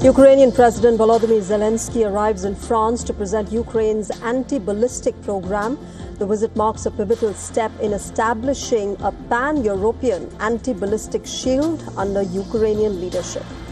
Ukrainian President Volodymyr Zelensky arrives in France to present Ukraine's anti-ballistic program. The visit marks a pivotal step in establishing a pan-European anti-ballistic shield under Ukrainian leadership.